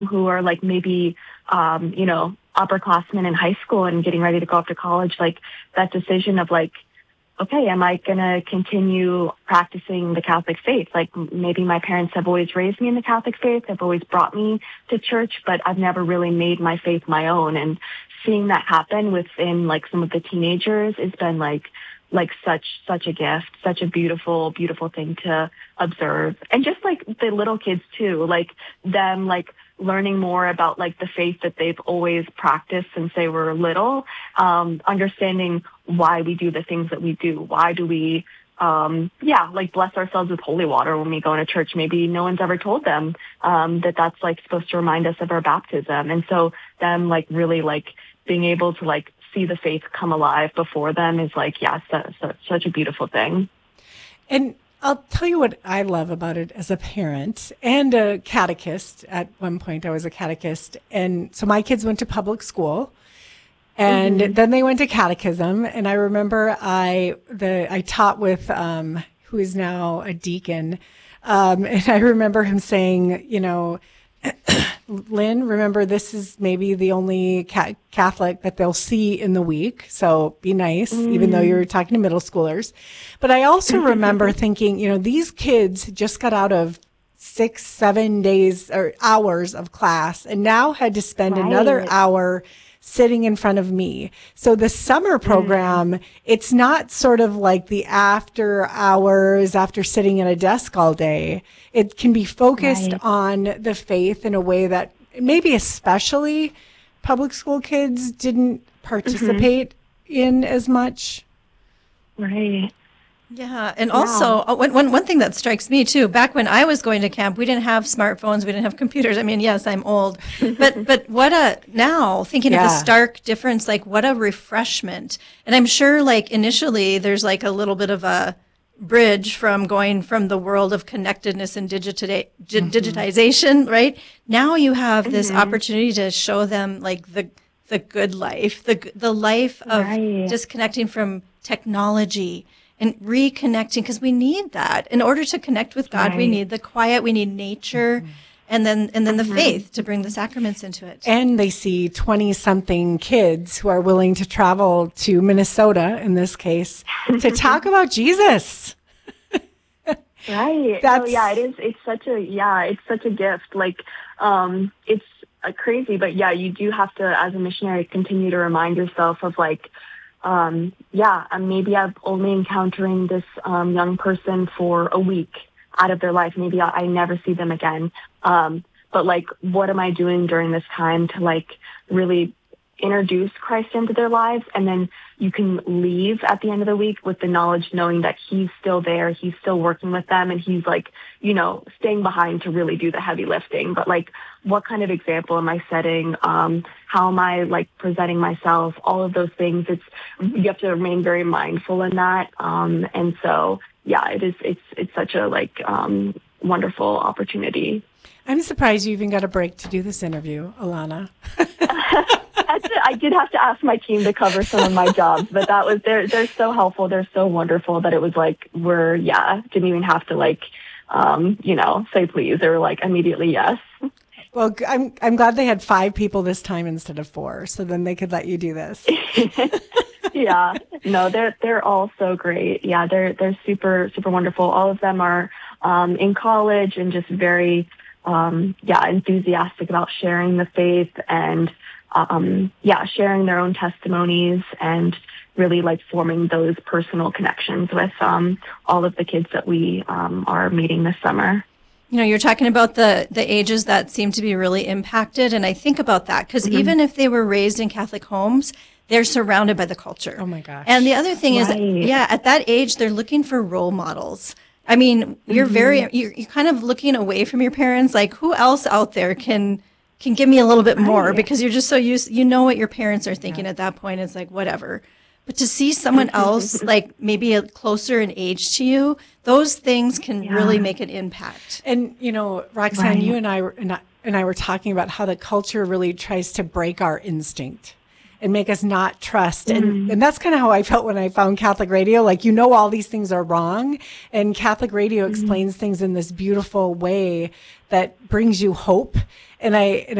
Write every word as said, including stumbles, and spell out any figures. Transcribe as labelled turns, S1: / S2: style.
S1: who are like maybe, um, you know, upperclassmen in high school and getting ready to go off to college, like that decision of like, okay, am I going to continue practicing the Catholic faith? Like maybe my parents have always raised me in the Catholic faith. They've always brought me to church, but I've never really made my faith my own. And seeing that happen within like some of the teenagers has been like, like such, such a gift, such a beautiful, beautiful thing to observe. And just like the little kids too, like them, like learning more about like the faith that they've always practiced since they were little, um, understanding why we do the things that we do. Why do we, um, yeah, like bless ourselves with holy water when we go into church? Maybe no one's ever told them, um, that that's like supposed to remind us of our baptism. And so them like really like being able to like see the faith come alive before them is like, yeah, so, so, such a beautiful thing.
S2: And I'll tell you what I love about it as a parent and a catechist. At one point, I was a catechist. And so my kids went to public school and mm-hmm. then they went to catechism. And I remember I, the, I taught with, um, who is now a deacon. Um, and I remember him saying, you know, Lynn, remember this is maybe the only ca- Catholic that they'll see in the week. So be nice, mm. even though you're talking to middle schoolers. But I also remember thinking, you know, these kids just got out of six, seven days or hours of class and now had to spend right. another hour sitting in front of me. So the summer program, mm. it's not sort of like the after hours after sitting at a desk all day. It can be focused right. on the faith in a way that maybe especially public school kids didn't participate mm-hmm. in as much.
S1: Right.
S3: Yeah. And also yeah. one, one, one thing that strikes me too, back when I was going to camp, we didn't have smartphones. We didn't have computers. I mean, yes, I'm old, but, but what a, now thinking yeah. of the stark difference, like what a refreshment. And I'm sure like initially there's like a little bit of a bridge from going from the world of connectedness and digita- mm-hmm. digitization, right? Now you have mm-hmm. this opportunity to show them like the, the good life, the, the life of right. disconnecting from technology and reconnecting, because we need that. In order to connect with God, right. we need the quiet, we need nature, mm-hmm. and then and then mm-hmm. the faith to bring the sacraments into it.
S2: And they see twenty-something kids who are willing to travel to Minnesota, in this case, to talk about Jesus.
S1: Right. That's, oh, yeah, it is. It's such a, yeah, it's such a gift. Like, um, it's uh, crazy, but yeah, you do have to, as a missionary, continue to remind yourself of like, Um, yeah, um, maybe I'm only encountering this um, young person for a week out of their life. Maybe I, I never see them again. Um, but like, what am I doing during this time to like really introduce Christ into their lives? And then you can leave at the end of the week with the knowledge, knowing that he's still there, he's still working with them, and he's like, you know, staying behind to really do the heavy lifting. But like, what kind of example am I setting? Um, how am I like presenting myself? All of those things. It's, you have to remain very mindful in that. Um, and so, yeah, it is, it's, it's such a like, um, wonderful opportunity.
S2: I'm surprised you even got a break to do this interview, Alana.
S1: I did have to ask my team to cover some of my jobs, but that was, they're, they're so helpful. They're so wonderful that it was like, we're, yeah, didn't even have to like, um, you know, say please. They were like immediately yes.
S2: Well, I'm, I'm glad they had five people this time instead of four. So then they could let you do this.
S1: Yeah, no, they're, they're all so great. Yeah. They're, they're super, super wonderful. All of them are, um, in college and just very, um, yeah, enthusiastic about sharing the faith and, Um, yeah, sharing their own testimonies and really like forming those personal connections with um, all of the kids that we um, are meeting this summer.
S3: You know, you're talking about the, the ages that seem to be really impacted, and I think about that because mm-hmm. even if they were raised in Catholic homes, they're surrounded by the culture.
S2: Oh, my gosh.
S3: And the other thing
S1: right.
S3: is, yeah, at that age, they're looking for role models. I mean, you're mm-hmm. very, you're, you're kind of looking away from your parents, like who else out there can can give me a little bit more right. because you're just so used, you know what your parents are thinking yeah. at that point. It's like, whatever. But to see someone else, like maybe a closer in age to you, those things can yeah. really make an impact.
S2: And, you know, Roxanne, right. you and I, were, and I and I were talking about how the culture really tries to break our instinct. and make us not trust. Mm. And, and that's kind of how I felt when I found Catholic radio. Like, you know, all these things are wrong. And Catholic radio mm. explains things in this beautiful way that brings you hope. And I, and